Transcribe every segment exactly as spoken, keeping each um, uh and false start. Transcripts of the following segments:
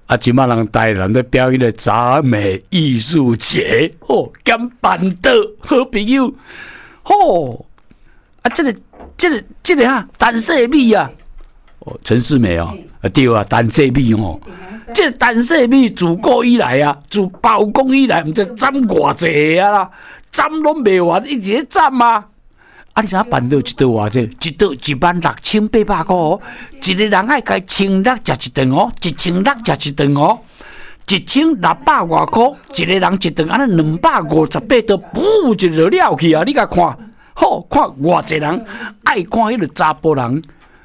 啊，即马人台南在表演的杂美艺术节，哦，兼板凳，好朋友，哦，啊，这个、这个、这个啊，单色米啊，哦，陈世美哦，啊对啊，单色米哦，这个单色米自古以来啊，自包公以来，毋知斩偌济啊啦，斩拢袂完，一直斩啊。啊！你知影办到一道偌济？一道一万六千八百块哦，一个人爱该千六食一顿哦，一千六食一顿哦，一千六百外块，一个人一顿安尼两百五十八刀，噗就就了去啊！你甲看，好看偌济人爱看迄个查甫人，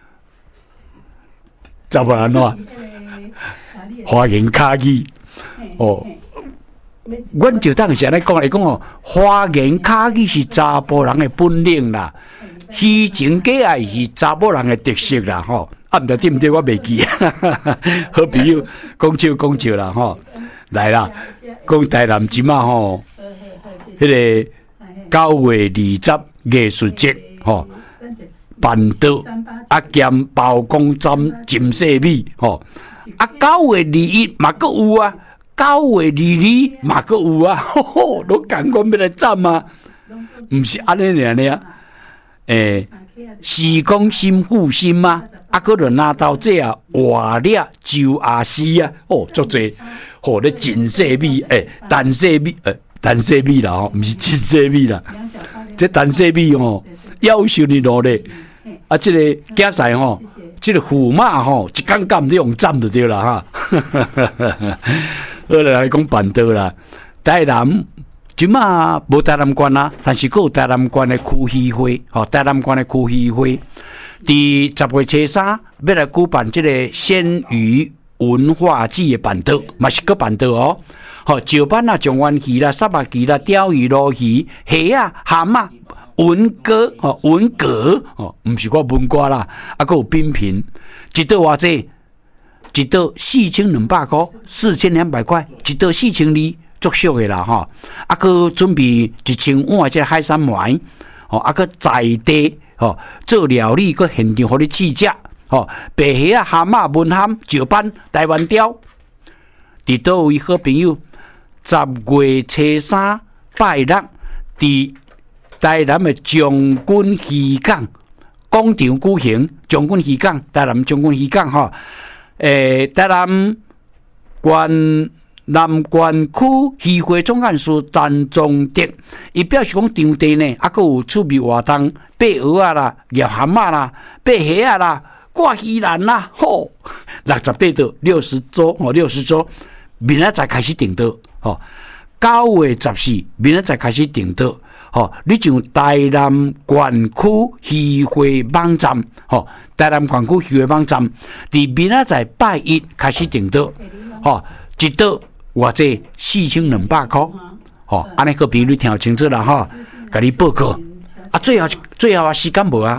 查甫人喏，花言巧语哦。阮就当时安尼讲来讲哦，花言巧语是查甫人的本领啦，虚情假爱是查甫人的特色啦，吼。啊，毋知对毋对？我袂记。好朋友讲笑讲笑啦，吼。来啦，讲台南即马吼，迄个九月二十艺术节吼，办桌啊兼包公斩金色米吼，啊九月二一嘛阁有啊。九月二二嘛阁有啊，吼吼，都赶快要来斩啊！毋是安尼尔呢啊？诶，时光心负心嘛，啊，搁着拿刀这啊，活了就阿死啊！哦，足济，吼，咧金色米，诶，单色米，诶，单色米啦，吼，毋是金色米啦，这单色米吼，夭寿你努力，啊，这个竞赛吼，这个驸马吼，一竿竿你用斩就对啦哈。好啦，来讲办桌啦。台南即马无台南县啊，但是佫有台南县的区议会，吼，台南县的区议会，伫十月初三要来举办即个鲜鱼文化季的办桌，嘛是佫办桌哦。吼，石斑啊、状元鱼啦、沙巴鱼啦、鲷鱼、鲈鱼、虾啊、蛤蟆、文蛤、吼文蛤，吼，毋是我文瓜啦，啊，佫有冰品，一桌偌济？一道四千两百块，四千两百块，一道四千二，足俗的啦吼。啊，佮准备一千碗这海参糜，吼，啊，佮在地吼做料理，佮现场互你试食，吼，白虾啊、蛤蟆、文蛤、石斑、台湾鲷，伫倒位好朋友，十月初三拜六，伫台南的将军渔港广场举行，将军渔港，台南将军渔港吼。诶，台南县南县区渔会总干事陈宗德，伊表示讲场地呢，啊，佮有趣味活动，爬蚵啊啦、叶蛤蟆啦、爬虾啊啦、挂鱼篮啦，吼，六十八桌，六十桌哦，六十桌，明仔载开始订桌，吼，九月十四，明仔载开始订桌。吼，你上台南县区渔会网站，吼，台南县区渔会网站，伫明仔载拜一开始订桌，吼，一桌偌济四千两百块，吼，安尼个比你听清楚啦，吼，甲你报告。啊，最后最后啊，时间无啊。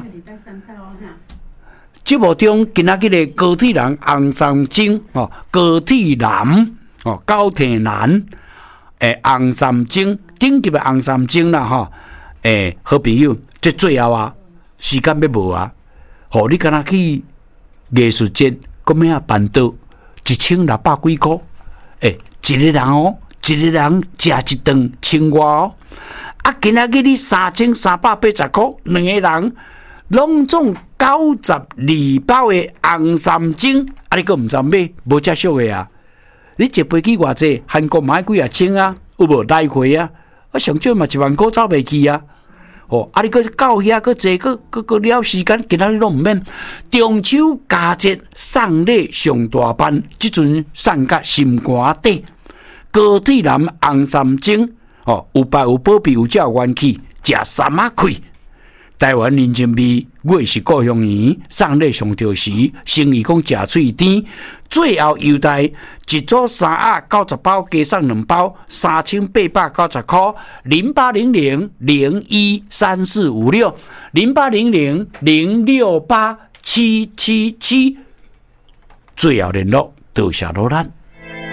节目中今仔日的高铁人红三精，吼，高铁男，哦，高铁男。诶，红三精，顶级的红三精啦，吼！诶，好朋友，这最后啊，时间要无啊，吼！你敢若去艺术节，咁样办到一千六百几块，诶，一个人哦，一个人食一顿千外哦，啊，今仔日你三千三百八十块，两个人拢总九十二包的红三精，啊，你个唔知买，无遮俗的啊！你一飞机偌济，韩国买几啊千啊，有无来回啊？啊，上少嘛一万块走袂去啊！哦，啊，你搁到遐搁坐，搁搁搁了时间，其他你拢唔免。中秋佳节送礼上大班，即阵送甲心肝底。高铁男红三精，哦，有白有保庇有照元气，食三啊开。台湾人参味，月是故乡圆，送礼上着时，生意讲食喙甜。最后优待一组三鸭九十包，加送两包，三千八百九十块。零八零零零一三四五六，零八零零零六八七七七，最后联络，多谢罗兰。